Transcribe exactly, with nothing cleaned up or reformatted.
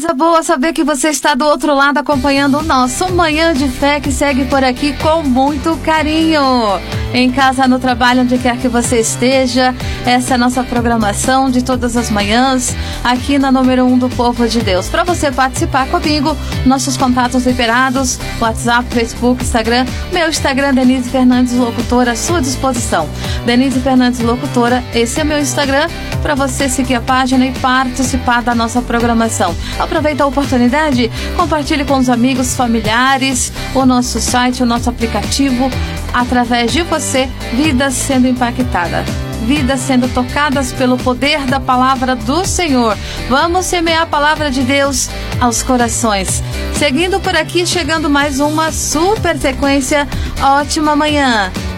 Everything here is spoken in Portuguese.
Coisa boa saber que você está do outro lado acompanhando o nosso Manhã de Fé, que segue por aqui com muito carinho. Em casa, no trabalho, onde quer que você esteja, essa é a nossa programação de todas as manhãs, aqui na número um do Povo de Deus. Para você participar comigo, nossos contatos liberados, WhatsApp, Facebook, Instagram. Meu Instagram, Denise Fernandes Locutora, à sua disposição. Denise Fernandes Locutora, esse é meu Instagram, para você seguir a página e participar da nossa programação. Aproveita a oportunidade, compartilhe com os amigos, familiares, o nosso site, o nosso aplicativo. Através de você, vidas sendo impactadas, vidas sendo tocadas pelo poder da palavra do Senhor. Vamos semear a palavra de Deus aos corações. Seguindo por aqui, chegando mais uma super sequência. Ótima manhã.